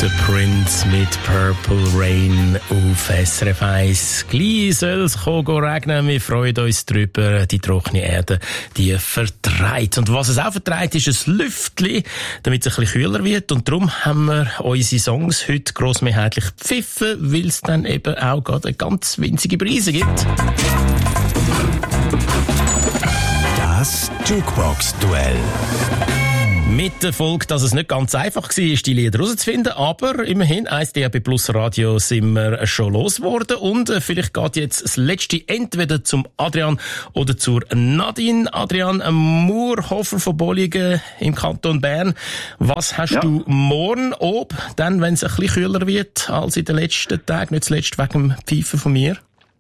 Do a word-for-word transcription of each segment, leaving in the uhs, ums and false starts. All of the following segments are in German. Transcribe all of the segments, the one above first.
Der Prince mit Purple Rain auf S R F eins. Gleich soll es regnen. Wir freuen uns darüber. Die trockene Erde, die vertreibt. Und was es auch vertreibt, ist ein Lüftchen, damit es ein bisschen kühler wird. Und darum haben wir unsere Songs heute grossmehrheitlich gepfiffen, weil es dann eben auch gerade eine ganz winzige Brise gibt. Das Jukebox-Duell. Mit der Folge, dass es nicht ganz einfach war, die Lieder herauszufinden, aber immerhin, eins D A B Plus Radio sind wir schon losgeworden und äh, vielleicht geht jetzt das letzte entweder zum Adrian oder zur Nadine. Adrian Murhofer von Bolligen im Kanton Bern. Was hast ja. du morgen ob, dann, wenn es ein bisschen kühler wird als in den letzten Tagen, nicht zuletzt wegen dem Pfeifen von mir?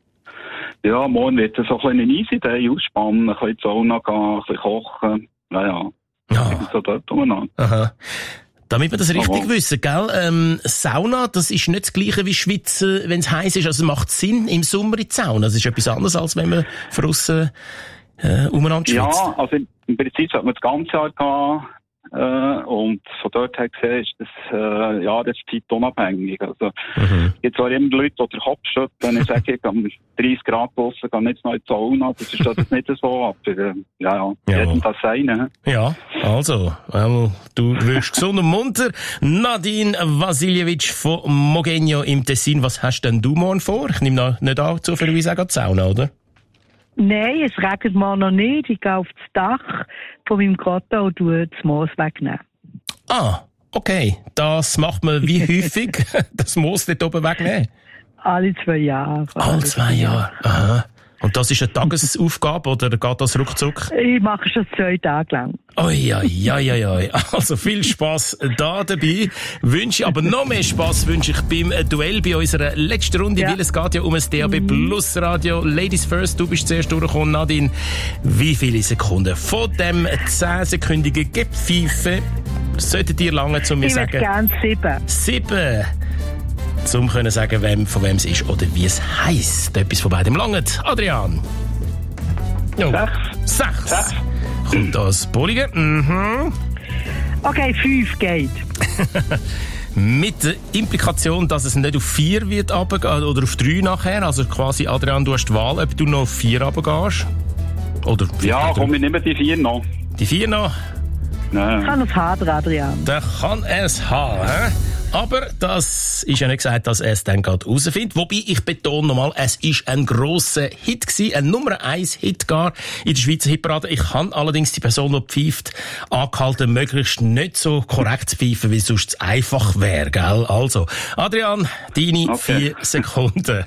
Ja, morgen wird es so ein bisschen easy Day ausspannen, ein bisschen in die Sauna gehen, ein bisschen kochen, naja. Ja. So dort Aha. Damit wir das richtig Aha. wissen, gell? Ähm, Sauna, das ist nicht das Gleiche wie Schwitzen, wenn es heiß ist. Also es macht Sinn im Sommer in die Sauna. Das ist etwas anderes, als wenn man draussen äh, umeinander schwitzt. Ja, also im Prinzip sollte man das ganze Jahr gehen. Äh, und von dort her gesehen ist das äh, Jahreszeit unabhängig. Also, mhm. es gibt zwar immer Leute, die den Kopf schütteln, wenn ich sage, ich gehe dreißig Grad draussen, gehe jetzt noch in die Sauna. Das ist das nicht so, aber äh, ja, ja, ja. jedem das seine. Ja, also, ähm, du wirst gesund und munter. Nadine Vasiljevic von Mogenio im Tessin, was hast denn du morgen vor? Ich nehme noch nicht an, zufälligerweise auch die Sauna, oder? Nein, es regnet mir noch nicht. Ich gehe auf das Dach von meinem Grotto und tue das Moos wegnehmen. Ah, okay. Das macht man wie häufig, das Moos dort oben wegnehmen? Alle zwei Jahre. Alle zwei Jahre, aha. Und das ist eine Tagesaufgabe oder geht das ruckzuck? Ich mache schon zwei Tage lang. Oi, oi, oi, oi, oi. Also viel Spass da dabei. Wünsche aber noch mehr Spass wünsche ich beim Duell bei unserer letzten Runde, ja. weil es geht ja um ein D A B Plus Radio. Ladies first, du bist zuerst durchgekommen, Nadine. Wie viele Sekunden von dem zehnsekündigen Gepfeife solltet ihr lange zu mir ich sagen? Ich würde gerne sieben. Sieben. Um können sagen, wem, von wem es ist oder wie es heisst. Etwas von beidem langt. Adrian. Oh. Sechs. Sechs. Sechs. Kommt das Bolligen? Mhm. Okay, fünf geht. Mit der Implikation, dass es nicht auf vier wird runtergehen, oder auf drei nachher. Also quasi, Adrian, du hast die Wahl, ob du noch auf vier runtergehst. Oder ja, komm, ich nehme die vier noch. Die vier noch? Nein. Kann es haben, Adrian. Der kann es haben, hä? Aber das ist ja nicht gesagt, dass er es dann gerade rausfindet. Wobei, ich betone nochmal, es ist ein grosser Hit gewesen, ein Nummer eins Hit gar in der Schweizer Hitparade. Ich kann allerdings die Person, die pfeift, angehalten, möglichst nicht so korrekt zu pfeifen, wie sonst es einfach wäre, gell? Also, Adrian, deine okay. vier Sekunden.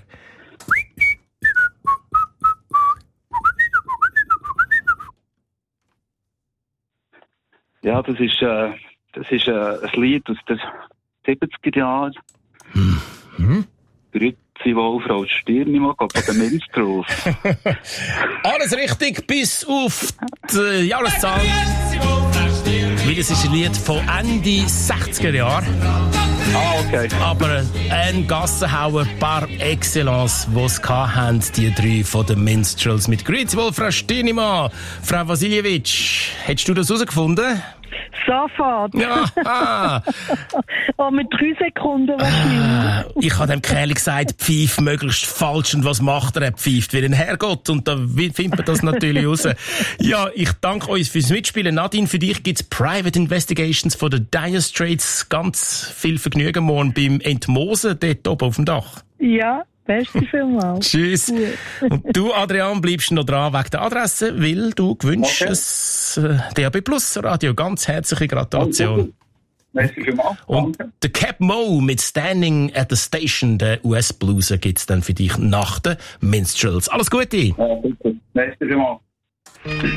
Ja, das ist, äh, das ist äh, ein Lied aus der siebziger Jahren. Hm. Grüezi wohl, Frau Stirnimo, von den Minstrels. Alles richtig, bis auf die Jahreszahl. Weil es ist ein Lied von Ende sechziger Jahre. Ah, okay. Aber ein Gassenhauer par excellence, die es hatten, die drei von den Minstrels. Mit Grüezi wohl, Frau Stirnimo. Frau Vasiljevic, hättest du das herausgefunden? Sofort. Ja. Oh, mit drei Sekunden wahrscheinlich. Ich habe dem Kerl gesagt, pfeif möglichst falsch. Und was macht er? Er pfeift wie ein Herrgott. Und da findet man das natürlich raus. Ja, ich danke euch fürs Mitspielen. Nadine, für dich gibt's Private Investigations von den Dire Straits. Ganz viel Vergnügen morgen beim Entmosen dort oben auf dem Dach. Ja. Beste Firma. Tschüss. Und du, Adrian, bleibst noch dran wegen der Adresse, weil du gewünscht okay. ein D A B Plus Radio. Ganz herzliche Gratulation. Merci vielmals. Und der Cap Mo mit Standing at the Station, der U S-Blues, gibt's dann für dich nach den Minstrels. Alles Gute. Ja, bitte. Merci vielmals.